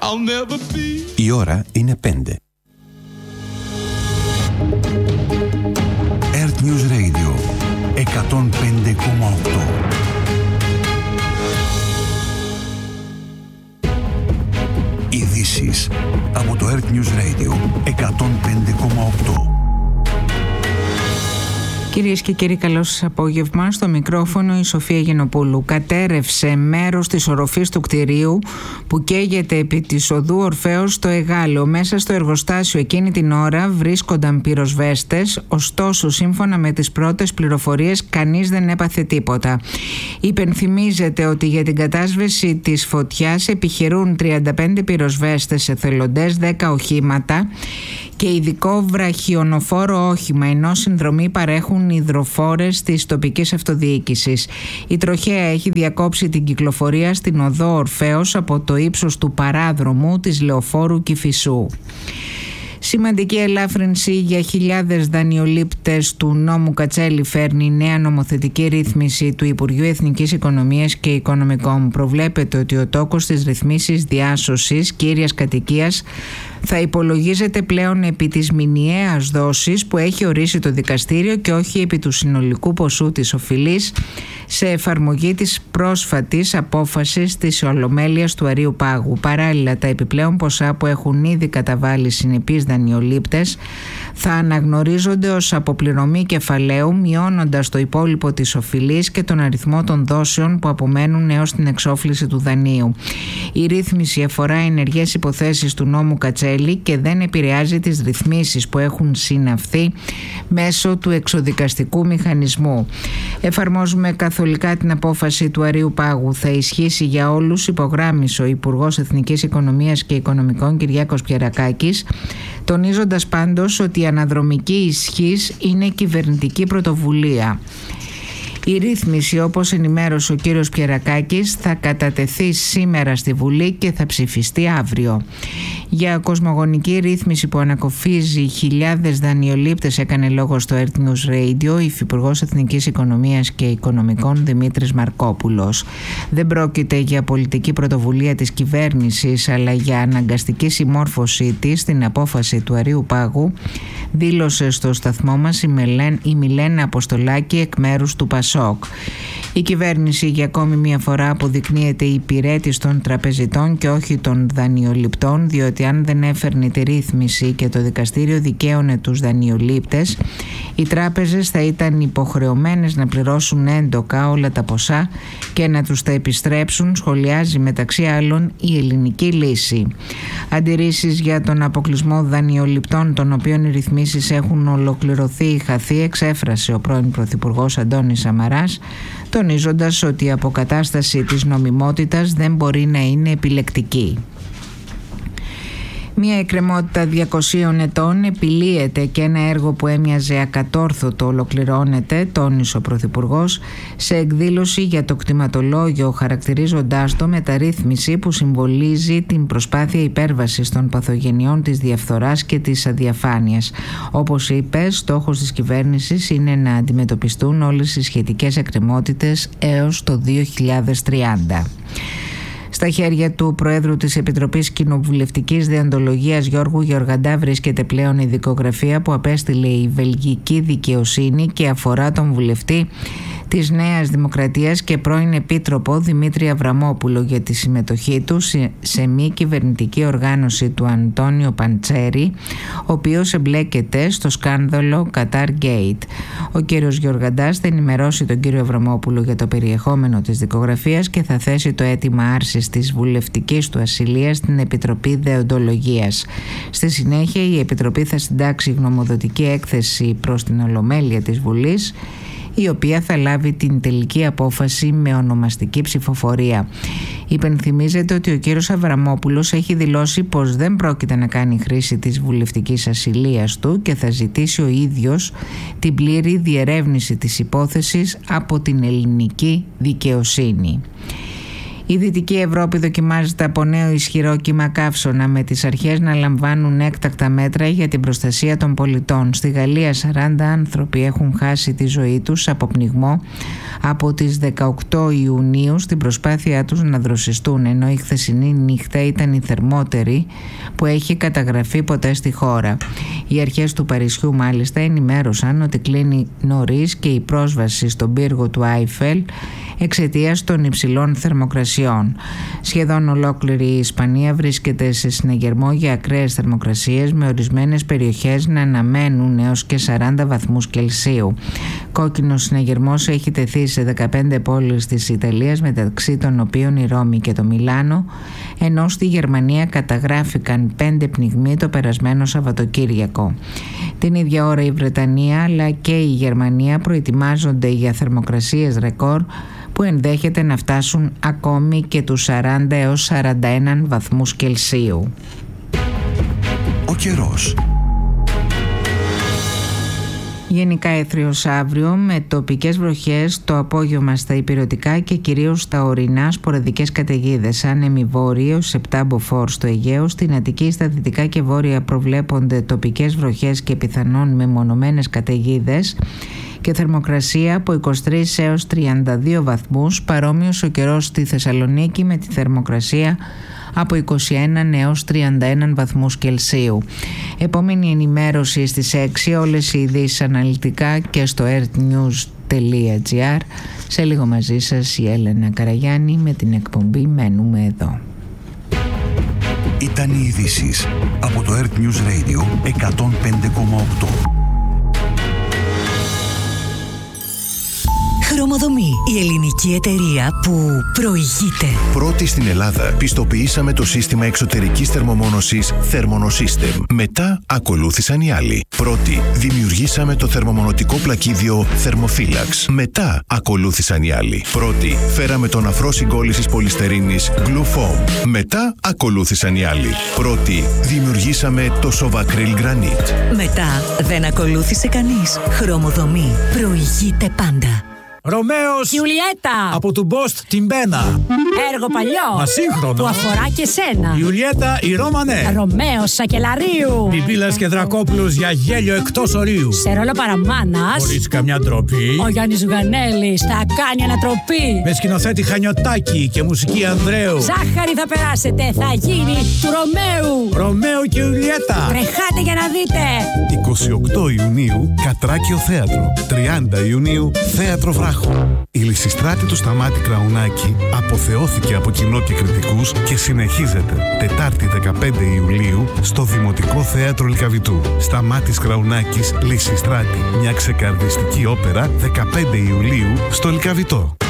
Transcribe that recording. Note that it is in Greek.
Η ώρα είναι 5. Earth News Radio 105,8. Ειδήσεις από το Earth News Radio 105,8. Κυρίες και κύριοι, καλό σας απόγευμα. Στο μικρόφωνο η Σοφία Γενοπούλου. Κατέρευσε μέρος της οροφής του κτηρίου που καίγεται επί της οδού Ορφέως στο Εγάλεο. Μέσα στο εργοστάσιο εκείνη την ώρα βρίσκονταν πυροσβέστες, ωστόσο σύμφωνα με τις πρώτες πληροφορίες κανείς δεν έπαθε τίποτα. Υπενθυμίζεται ότι για την κατάσβεση της φωτιάς επιχειρούν 35 πυροσβέστες εθελοντές, 10 οχήματα και ειδικό βραχιονοφόρο όχημα, ενώ συνδρομή παρέχουν υδροφόρες της τοπικής αυτοδιοίκησης. Η τροχέα έχει διακόψει την κυκλοφορία στην οδό Ορφέως από το ύψος του παράδρομου της Λεωφόρου Κηφισού. Σημαντική ελάφρυνση για χιλιάδες δανειολήπτες του νόμου Κατσέλη φέρνει η νέα νομοθετική ρύθμιση του Υπουργείου Εθνικής Οικονομίας και Οικονομικών. Προβλέπεται ότι ο τόκος της ρυθμίσης διάσωσης κύριας κατοικίας θα υπολογίζεται πλέον επί της μηνιαίας δόσης που έχει ορίσει το δικαστήριο και όχι επί του συνολικού ποσού της οφειλής, σε εφαρμογή της πρόσφατης απόφασης της Ολομέλειας του Αρείου Πάγου. Παράλληλα, τα επιπλέον ποσά που έχουν ήδη καταβάλει συνεπείς δανειολήπτες θα αναγνωρίζονται ως αποπληρωμή κεφαλαίου, μειώνοντας το υπόλοιπο της οφειλής και τον αριθμό των δόσεων που απομένουν έως την εξόφληση του δανείου. Η ρύθμιση αφορά ενεργές υποθέσεις του νόμου Κατσέλη και δεν επηρεάζει τις ρυθμίσεις που έχουν συναυθεί μέσω του εξοδικαστικού μηχανισμού. Εφαρμόζουμε καθολικά την απόφαση του Αρείου Πάγου. Θα ισχύσει για όλους, υπογράμμισε ο Υπουργός Εθνικής Οικονομίας και Οικονομικών Κυριάκος Πιερακάκης, τονίζοντας πάντως ότι η αναδρομική ισχύς είναι κυβερνητική πρωτοβουλία. Η ρύθμιση, όπως ενημέρωσε ο κύριος Πιερακάκης, θα κατατεθεί σήμερα στη Βουλή και θα ψηφιστεί αύριο. Για κοσμογονική ρύθμιση που ανακοφίζει χιλιάδες δανειολήπτες έκανε λόγο στο Earth News Radio ο Υφυπουργός Εθνικής Οικονομίας και Οικονομικών Δημήτρης Μαρκόπουλος. Δεν πρόκειται για πολιτική πρωτοβουλία της κυβέρνησης, αλλά για αναγκαστική συμμόρφωσή της στην απόφαση του Αρείου Πάγου, δήλωσε στο σταθμό μας η Μιλένα Αποστολάκη εκ μέρους του ΠΑΣΟΚ. Η κυβέρνηση για ακόμη μια φορά αποδεικνύεται υπηρέτης των τραπεζιτών και όχι των δανειοληπτών, διότι αν δεν έφερνε τη ρύθμιση και το δικαστήριο δικαίωνε τους δανειολήπτες, οι τράπεζες θα ήταν υποχρεωμένες να πληρώσουν έντοκα όλα τα ποσά και να τους τα επιστρέψουν, σχολιάζει μεταξύ άλλων η Ελληνική Λύση. Αντιρρήσεις για τον αποκλεισμό δανειοληπτών, των οποίων οι ρυθμίσεις έχουν ολοκληρωθεί ή χαθεί, εξέφρασε ο πρώην Πρωθυπουργός Αντώνης Σαμαράς, τονίζοντας ότι η αποκατάσταση της νομιμότητας δεν μπορεί να είναι επιλεκτική. Μια εκκρεμότητα 200 ετών επιλύεται και ένα έργο που έμοιαζε ακατόρθωτο ολοκληρώνεται, τόνισε ο Πρωθυπουργός σε εκδήλωση για το κτηματολόγιο, χαρακτηρίζοντάς το μεταρρύθμιση που συμβολίζει την προσπάθεια υπέρβασης των παθογενειών της διαφθοράς και της αδιαφάνειας. Όπως είπε, στόχος της κυβέρνησης είναι να αντιμετωπιστούν όλες οι σχετικές εκκρεμότητες έως το 2030. Στα χέρια του Προέδρου της Επιτροπής Κοινοβουλευτικής Δεοντολογίας Γιώργου Γεωργαντά βρίσκεται πλέον η δικογραφία που απέστειλε η βελγική δικαιοσύνη και αφορά τον βουλευτή της Νέας Δημοκρατίας και πρώην Επίτροπο Δημήτρη Αβραμόπουλο για τη συμμετοχή του σε μη κυβερνητική οργάνωση του Αντώνιο Παντσέρη, ο οποίος εμπλέκεται στο σκάνδαλο Qatar Gate. Ο κύριος Γεωργαντάς θα ενημερώσει τον κύριο Αβραμόπουλο για το περιεχόμενο της δικογραφίας και θα θέσει το αίτημα άρσης της βουλευτικής του ασυλίας στην Επιτροπή Δεοντολογίας. Στη συνέχεια η Επιτροπή θα συντάξει γνωμοδοτική έκθεση προς την Ολομέλεια της Βουλής, η οποία θα λάβει την τελική απόφαση με ονομαστική ψηφοφορία. Υπενθυμίζεται ότι ο κύριος Αβραμόπουλος έχει δηλώσει πως δεν πρόκειται να κάνει χρήση της βουλευτικής ασυλίας του και θα ζητήσει ο ίδιος την πλήρη διερεύνηση της υπόθεσης από την ελληνική δικαιοσύνη. Η Δυτική Ευρώπη δοκιμάζεται από νέο ισχυρό κύμα καύσωνα, με τις αρχές να λαμβάνουν έκτακτα μέτρα για την προστασία των πολιτών. Στη Γαλλία 40 άνθρωποι έχουν χάσει τη ζωή τους από πνιγμό από τις 18 Ιουνίου στην προσπάθειά τους να δροσιστούν, ενώ η χθεσινή νύχτα ήταν η θερμότερη που έχει καταγραφεί ποτέ στη χώρα. Οι αρχές του Παρισιού μάλιστα ενημέρωσαν ότι κλείνει νωρίς και η πρόσβαση στον πύργο του Άιφελ εξαιτίας των υψηλών θερμοκρασιών. Σχεδόν ολόκληρη η Ισπανία βρίσκεται σε συναγερμό για ακραίες θερμοκρασίες, με ορισμένες περιοχές να αναμένουν έως και 40 βαθμούς Κελσίου. Κόκκινος συναγερμός έχει τεθεί σε 15 πόλεις της Ιταλίας, μεταξύ των οποίων η Ρώμη και το Μιλάνο, ενώ στη Γερμανία καταγράφηκαν 5 πνιγμοί το περασμένο Σαββατοκύριακο. Την ίδια ώρα η Βρετανία αλλά και η Γερμανία προετοιμάζονται για θερμοκρασίες ρεκόρ που ενδέχεται να φτάσουν ακόμη και τους 40 έως 41 βαθμούς Κελσίου. Ο καιρός. Γενικά έθριος αύριο, με τοπικές βροχές το απόγευμα στα ηπειρωτικά και κυρίως στα ορεινά, σποραδικές καταιγίδες. Άνεμοι βόρειοι έως 7 μποφόρ στο Αιγαίο. Στην Αττική, στα δυτικά και βόρεια προβλέπονται τοπικές βροχές και πιθανόν μεμονωμένες καταιγίδες και θερμοκρασία από 23 έως 32 βαθμούς. Παρόμοιος ο καιρός στη Θεσσαλονίκη, με τη θερμοκρασία από 21 έως 31 βαθμούς Κελσίου. Επόμενη ενημέρωση στις 6, όλες οι ειδήσεις αναλυτικά και στο earthnews.gr. Σε λίγο μαζί σας η Έλενα Καραγιάννη με την εκπομπή «Μένουμε εδώ». Ήταν οι ειδήσεις από το Earth News Radio 105,8. Χρωμοδομή, η ελληνική εταιρεία που προηγείται. Πρώτη στην Ελλάδα πιστοποιήσαμε το σύστημα εξωτερικής θερμομόνωσης Thermonosystem. Μετά ακολούθησαν οι άλλοι. Πρώτη δημιουργήσαμε το θερμομονωτικό πλακίδιο Thermophilax. Μετά ακολούθησαν οι άλλοι. Πρώτη φέραμε τον αφρό συγκόλλησης πολυστερίνης Glue Foam. Μετά ακολούθησαν οι άλλοι. Πρώτη δημιουργήσαμε το Sovacryl Granite. Μετά δεν ακολούθησε κανείς. Χρωμοδομή, προηγείται πάντα. Ρωμαίος Ιουλιέτα από του Μπόστ την Μπένα. Έργο παλιό Μα σύγχρονο που αφορά και σένα. Ιουλιέτα η Ρώμανε. Ρωμαίος Σακελαρίου. Πιπίλας και Δρακόπουλος για γέλιο εκτός ορίου. Σε ρόλο παραμάνας Χωρίς καμιά ντροπή. ο Γιάννης Ζουγανέλης θα κάνει ανατροπή. Με σκηνοθέτη Χανιωτάκη και μουσική Ανδρέου. Ζάχαρη θα περάσετε, θα γίνει του Ρωμαίου. Ρωμαίο και Ιουλιέτα. Τρεχάτε για να δείτε. 28 Ιουνίου Κατράκιο Θέατρο. 30 Ιουνίου Θέατρο Βράχο. Η Λυσιστράτη του Σταμάτη Κραουνάκη αποθεώθηκε από κοινό και κριτικούς και συνεχίζεται Τετάρτη 15 Ιουλίου στο Δημοτικό Θέατρο Λυκαβητού. Σταμάτης Κραουνάκης, Λυσιστράτη, μια ξεκαρδιστική όπερα 15 Ιουλίου στο Λυκαβητό.